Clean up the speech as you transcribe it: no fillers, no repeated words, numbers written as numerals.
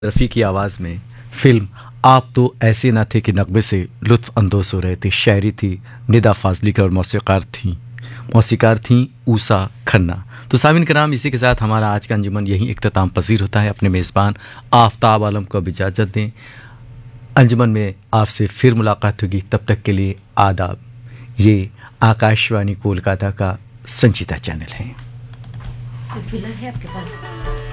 रफ़ी की आवाज़ में फिल्म आप तो ऐसे ना थे कि नगमे से लुत्फ़ अंदोज़ हो रहे थे। शायरी थी निदा फ़ाज़ली की और मौसीकार थीं ऊषा खन्ना। तो सामिन कराम, इसी के साथ हमारा आज का अंजुमन यहीं इख्तिताम पज़ीर होता है। अपने मेज़बान आफ़ताब आलम को अब इजाज़त दें। अंजुमन में आपसे फिर मुलाकात होगी, तब तक के लिए आदाब। ये आकाशवाणी कोलकाता का संचिता चैनल है। फिलर है आपके पास?